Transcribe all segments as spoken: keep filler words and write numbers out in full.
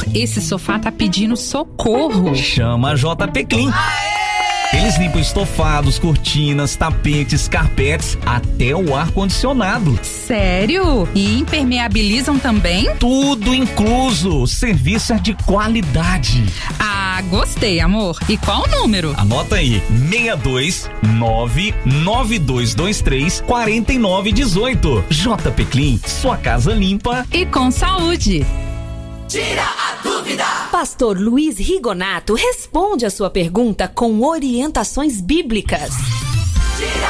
Amor, esse sofá tá pedindo socorro. Chama a J P Clean. Eles limpam estofados, cortinas, tapetes, carpetes, até o ar-condicionado. Sério? E impermeabilizam também? Tudo incluso. Serviço é de qualidade. Ah, gostei, amor. E qual o número? Anota aí, seis dois nove nove dois dois três quatro nove um oito. J P Clean, sua casa limpa e com saúde. Tira a dúvida! Pastor Luiz Rigonato responde a sua pergunta com orientações bíblicas. Tira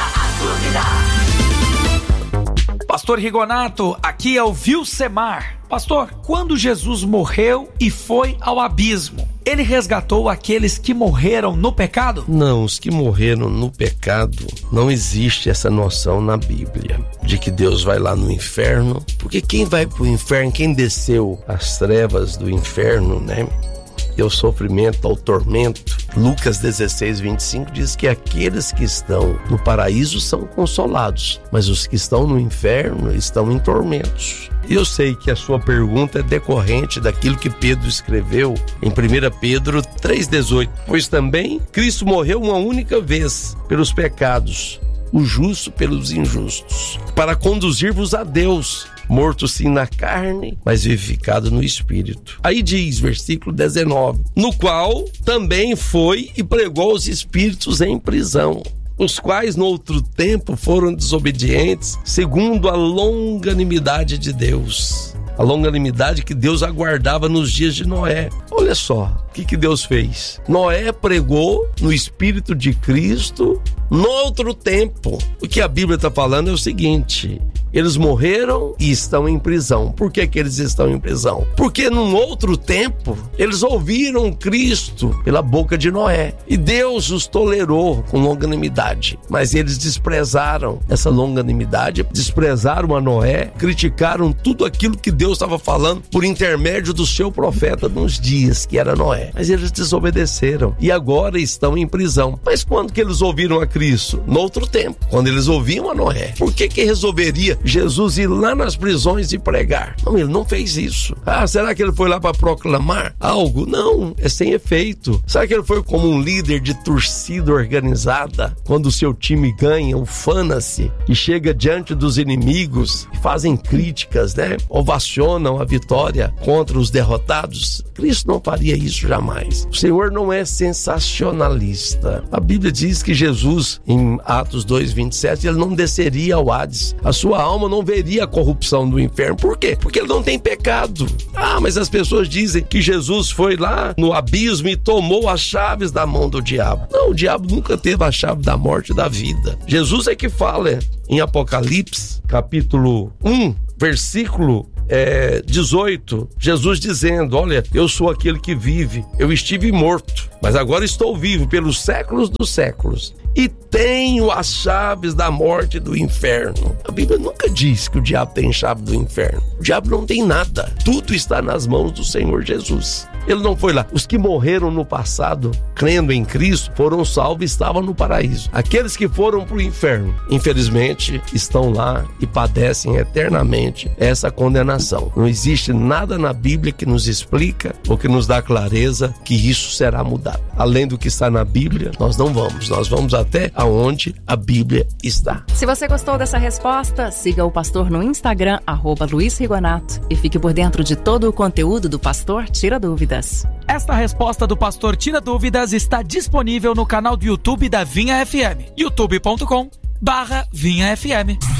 a dúvida! Pastor Rigonato, aqui é o Vilsemar. Pastor, quando Jesus morreu e foi ao abismo, ele resgatou aqueles que morreram no pecado? Não, os que morreram no pecado, não existe essa noção na Bíblia de que Deus vai lá no inferno, porque quem vai pro inferno, quem desceu as trevas do inferno, né? E o sofrimento, ao tormento. Lucas dezesseis, vinte e cinco diz que aqueles que estão no paraíso são consolados, mas os que estão no inferno estão em tormentos. Eu sei que a sua pergunta é decorrente daquilo que Pedro escreveu em primeira Pedro três, dezoito. Pois também Cristo morreu uma única vez pelos pecados, o justo pelos injustos, para conduzir-vos a Deus, morto sim na carne, mas vivificado no Espírito. Aí diz, versículo dezenove, no qual também foi e pregou os espíritos em prisão, os quais no outro tempo foram desobedientes, segundo a longanimidade de Deus. A longanimidade que Deus aguardava nos dias de Noé. Olha só, o que, que Deus fez? Noé pregou no Espírito de Cristo no outro tempo. O que a Bíblia está falando é o seguinte: eles morreram e estão em prisão. Por que que eles estão em prisão? Porque num outro tempo, eles ouviram Cristo pela boca de Noé. E Deus os tolerou com longanimidade. Mas eles desprezaram essa longanimidade, desprezaram a Noé, criticaram tudo aquilo que Deus estava falando por intermédio do seu profeta nos dias, que era Noé. Mas eles desobedeceram e agora estão em prisão. Mas quando que eles ouviram a Cristo? No outro tempo, quando eles ouviam a Noé. Por que que resolveria Jesus ir lá nas prisões e pregar? Não, ele não fez isso. Ah, será que ele foi lá para proclamar algo? Não, é sem efeito. Será que ele foi como um líder de torcida organizada? Quando o seu time ganha, ufana-se e chega diante dos inimigos e fazem críticas, né? Ovacionam a vitória contra os derrotados. Cristo não faria isso jamais. O Senhor não é sensacionalista. A Bíblia diz que Jesus, em Atos dois, vinte e sete, ele não desceria ao Hades. A sua alma não veria a corrupção do inferno. Por quê? Porque ele não tem pecado. Ah, mas as pessoas dizem que Jesus foi lá no abismo e tomou as chaves da mão do diabo. Não, o diabo nunca teve a chave da morte e da vida. Jesus é que fala em Apocalipse, capítulo um, versículo É, dezoito, Jesus dizendo: olha, eu sou aquele que vive, eu estive morto, mas agora estou vivo pelos séculos dos séculos e tenho as chaves da morte e do inferno. A Bíblia nunca diz que o diabo tem chave do inferno. O diabo não tem nada, tudo está nas mãos do Senhor Jesus. Ele não foi lá. Os que morreram no passado, crendo em Cristo, foram salvos e estavam no paraíso. Aqueles que foram para o inferno, infelizmente, estão lá e padecem eternamente essa condenação. Não existe nada na Bíblia que nos explica ou que nos dá clareza que isso será mudado. Além do que está na Bíblia, nós não vamos. Nós vamos até aonde a Bíblia está. Se você gostou dessa resposta, siga o pastor no Instagram, arroba Luiz Rigonato, e fique por dentro de todo o conteúdo do Pastor Tira Dúvidas. Esta resposta do Pastor Tira Dúvidas está disponível no canal do YouTube da Vinha F M, youtube ponto com barra Vinha F M.